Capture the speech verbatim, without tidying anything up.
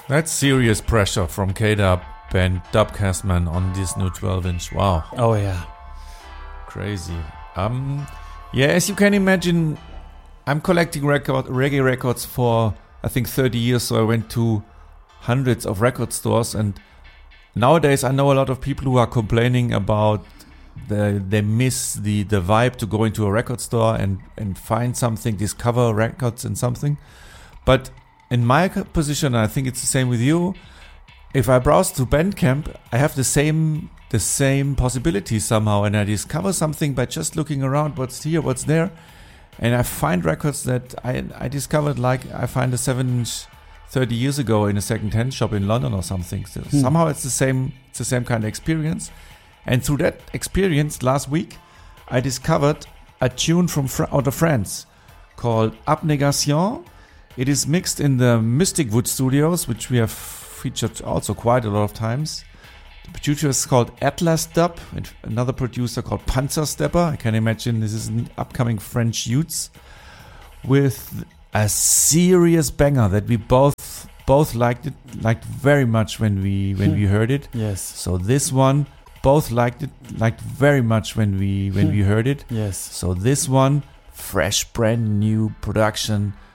That's serious pressure from K-Dub and Dubcastman on this new twelve inch. Wow. Oh yeah. Crazy. Um, yeah, as you can imagine, I'm collecting record reggae records for I think thirty years, so I went to hundreds of record stores, and nowadays I know a lot of people who are complaining about the, they miss the, the vibe to go into a record store and, and find something, discover records and something. But in my position, I think it's the same with you. If I browse to Bandcamp, I have the same the same possibilities somehow, and I discover something by just looking around, what's here, what's there, and I find records that I I discovered, like I find a seven inch thirty years ago in a second-hand shop in London or something. So Hmm. somehow it's the same it's the same kind of experience, and through that experience, last week I discovered a tune from Fra- out of France called Abnégation. It is mixed in the Mystic Wood Studios, which we have featured also quite a lot of times. The producer is called Atlas Dub, and another producer called Panzerstepper. I can imagine this is an upcoming French youths with a serious banger that we both both liked it liked very much when we when we heard it. Yes. So this one both liked it liked very much when we when we heard it. Yes. So this one, fresh, brand new production